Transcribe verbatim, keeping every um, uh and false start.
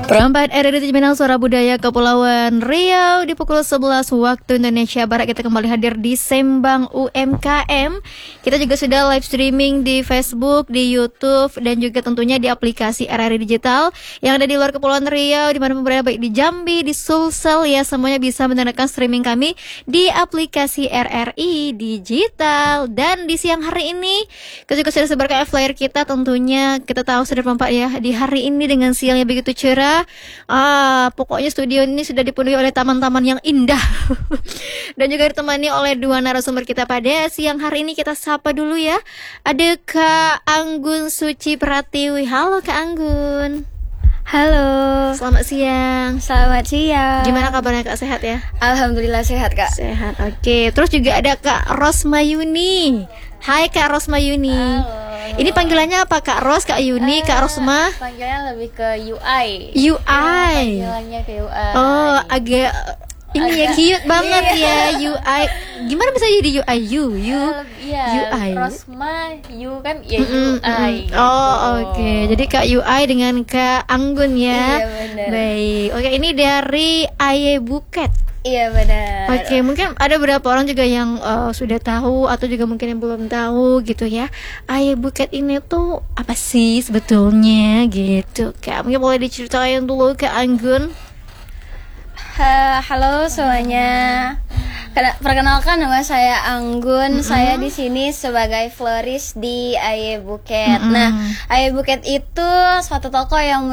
Perempat R R I Terminal Suara Budaya Kepulauan Riau di pukul sebelas waktu Indonesia Barat. Kita kembali hadir di Sembang U M K M. Kita juga sudah live streaming di Facebook, di YouTube, dan juga tentunya di aplikasi R R I Digital yang ada di luar Kepulauan Riau, di mana berada, baik di Jambi, di Sulsel, ya semuanya bisa mendengarkan streaming kami di aplikasi R R I Digital. Dan di siang hari ini kita juga sudah sebarkan flyer kita, tentunya kita tahu sudah Pak ya, di hari ini dengan siang yang begitu cerah. Ah, pokoknya studio ini sudah dipenuhi oleh taman-taman yang indah dan juga ditemani oleh dua narasumber kita pada siang hari ini. Kita sapa dulu ya. Ada Kak Anggun Suci Pratiwi. Halo Kak Anggun. Halo. Selamat siang. Selamat siang. Gimana kabarnya Kak, sehat ya? Alhamdulillah sehat Kak. Sehat, oke. Terus juga ada Kak Rosmayuni. Hai Kak Rosmayuni. Halo. Ini panggilannya apa Kak Ros, Kak Yuni, uh, Kak Rosma? Panggilannya lebih ke U I. U I. Ya, panggilannya ke U I. Oh, agak ini agak, ya cute banget ya U I. Gimana bisa jadi U I? U, U, uh, iya, U I. Rosma, U kan ya mm -mm, U I. Gitu. Oh, oke. Okay. Jadi Kak U I dengan Kak Anggun ya. Iya benar. Baik. Oke, ini dari Aye Buket. Iya benar. Oke, okay, mungkin ada beberapa orang juga yang uh, sudah tahu atau juga mungkin yang belum tahu gitu ya. Aye Buket ini tuh apa sih sebetulnya gitu? Kak, mungkin boleh diceritain dulu Kak Anggun. Ha, halo semuanya. Perkenalkan, nama saya Anggun. Mm-hmm. Saya di sini sebagai florist di Aye Buket. Mm-hmm. Nah, Aye Buket itu suatu toko yang